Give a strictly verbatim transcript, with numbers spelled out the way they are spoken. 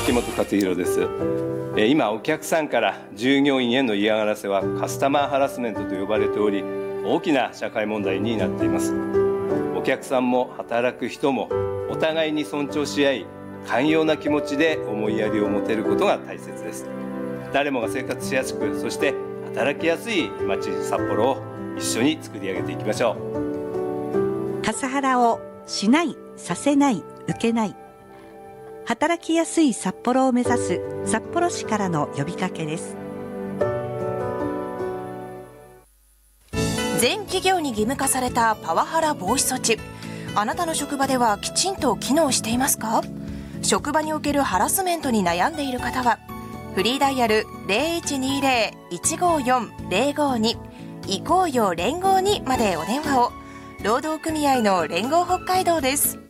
木本勝弘です。今お客さんから従業員への嫌がらせはカスタマーハラスメントと呼ばれており、大きな社会問題になっています。お客さんも働く人もお互いに尊重し合い、寛容な気持ちで思いやりを持てることが大切です。誰もが生活しやすく、そして働きやすい街札幌を一緒に作り上げていきましょう。カスハラをしない、させない、受けない。働きやすい札幌を目指す札幌市からの呼びかけです。 全企業に義務化されたパワハラ防止措置、あなたの職場ではきちんと機能していますか？職場におけるハラスメントに悩んでいる方はフリーダイヤル ゼロいちにゼロ いちごよん ゼロごに 行こうよ連合にまでお電話を。労働組合の連合北海道です。